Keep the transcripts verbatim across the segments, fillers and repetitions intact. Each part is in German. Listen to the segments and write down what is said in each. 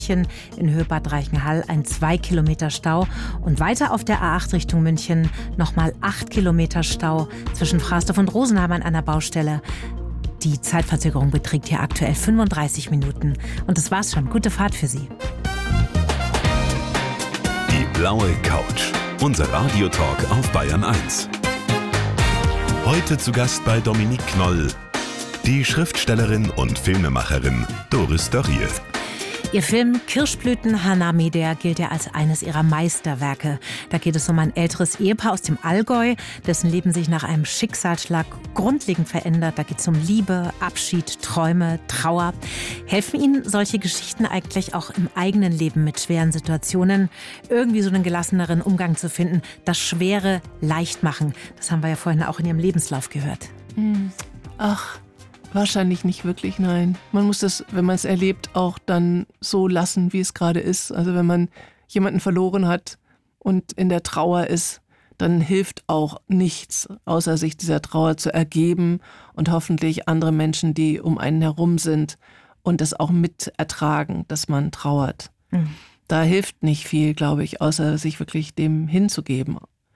in Höhe Bad Reichenhall ein zwei Kilometer Stau und weiter auf der A acht Richtung München nochmal acht Kilometer Stau zwischen Frasdorf und Rosenheim an einer Baustelle. Die Zeitverzögerung beträgt hier aktuell fünfunddreißig Minuten. Und das war's schon. Gute Fahrt für Sie. Die blaue Couch. Unser Radiotalk auf Bayern eins. Heute zu Gast bei Dominique Knoll, die Schriftstellerin und Filmemacherin Doris Dörrier. Ihr Film Kirschblüten Hanami, der gilt ja als eines ihrer Meisterwerke. Da geht es um ein älteres Ehepaar aus dem Allgäu, dessen Leben sich nach einem Schicksalsschlag grundlegend verändert. Da geht es um Liebe, Abschied, Träume, Trauer. Helfen Ihnen solche Geschichten eigentlich auch im eigenen Leben mit schweren Situationen, irgendwie so einen gelasseneren Umgang zu finden, das Schwere leicht machen? Das haben wir ja vorhin auch in Ihrem Lebenslauf gehört. Ach, wahrscheinlich nicht wirklich, nein. Man muss das, wenn man es erlebt, auch dann so lassen, wie es gerade ist. Also wenn man jemanden verloren hat und in der Trauer ist, dann hilft auch nichts, außer sich dieser Trauer zu ergeben und hoffentlich andere Menschen, die um einen herum sind und das auch mit ertragen, dass man trauert. Mhm. Da hilft nicht viel, glaube ich, außer sich wirklich dem hinzugeben.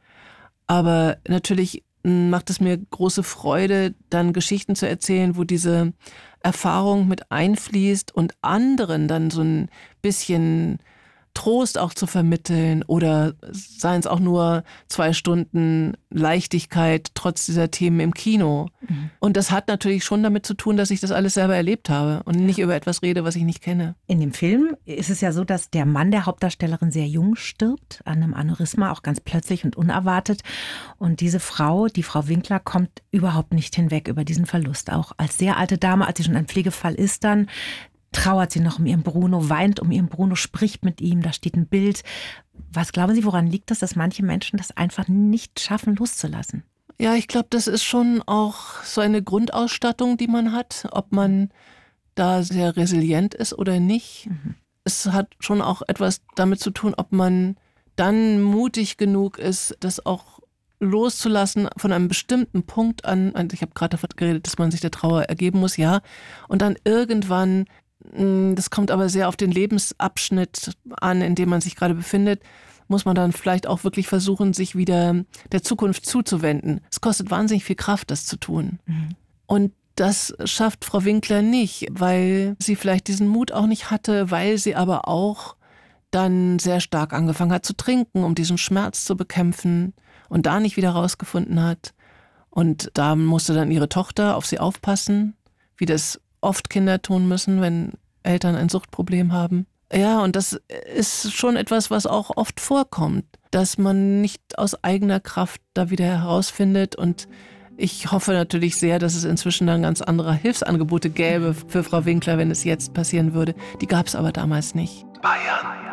Aber natürlich macht es mir große Freude, dann Geschichten zu erzählen, wo diese Erfahrung mit einfließt und anderen dann so ein bisschen Trost auch zu vermitteln oder seien es auch nur zwei Stunden Leichtigkeit trotz dieser Themen im Kino. Mhm. Und das hat natürlich schon damit zu tun, dass ich das alles selber erlebt habe und nicht über etwas rede, was ich nicht kenne. In dem Film ist es ja so, dass der Mann der Hauptdarstellerin sehr jung stirbt, an einem Aneurysma, auch ganz plötzlich und unerwartet. Und diese Frau, die Frau Winkler, kommt überhaupt nicht hinweg über diesen Verlust. Auch als sehr alte Dame, als sie schon ein Pflegefall ist, dann trauert sie noch um ihren Bruno, weint um ihren Bruno, spricht mit ihm, da steht ein Bild. Was glauben Sie, woran liegt das, dass manche Menschen das einfach nicht schaffen, loszulassen? Ja, ich glaube, das ist schon auch so eine Grundausstattung, die man hat, ob man da sehr resilient ist oder nicht. Mhm. Es hat schon auch etwas damit zu tun, ob man dann mutig genug ist, das auch loszulassen von einem bestimmten Punkt an. Ich habe gerade davon geredet, dass man sich der Trauer ergeben muss, ja. Und dann irgendwann, das kommt aber sehr auf den Lebensabschnitt an, in dem man sich gerade befindet, muss man dann vielleicht auch wirklich versuchen, sich wieder der Zukunft zuzuwenden. Es kostet wahnsinnig viel Kraft, das zu tun. Mhm. Und das schafft Frau Winkler nicht, weil sie vielleicht diesen Mut auch nicht hatte, weil sie aber auch dann sehr stark angefangen hat zu trinken, um diesen Schmerz zu bekämpfen und da nicht wieder rausgefunden hat. Und da musste dann ihre Tochter auf sie aufpassen, wie das oft Kinder tun müssen, wenn Eltern ein Suchtproblem haben. Ja, und das ist schon etwas, was auch oft vorkommt, dass man nicht aus eigener Kraft da wieder herausfindet. Und ich hoffe natürlich sehr, dass es inzwischen dann ganz andere Hilfsangebote gäbe für Frau Winkler, wenn es jetzt passieren würde. Die gab es aber damals nicht. Bayern